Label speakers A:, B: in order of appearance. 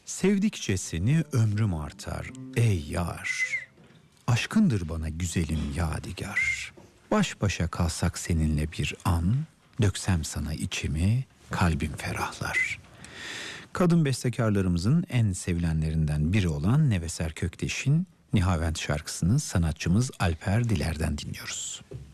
A: Sevdikçe seni ömrüm artar ey yar. Aşkındır bana güzelim yadigar. Baş başa kalsak seninle bir an, döksem sana içimi, kalbim ferahlar. Kadın bestekarlarımızın en sevilenlerinden biri olan Neveser Kökteş'in Nihavent şarkısını sanatçımız Alper Diler'den dinliyoruz.